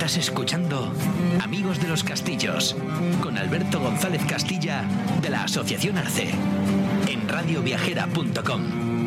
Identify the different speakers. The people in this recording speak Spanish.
Speaker 1: Estás escuchando Amigos de los Castillos con Alberto González Castilla de la Asociación Arce en radioviajera.com.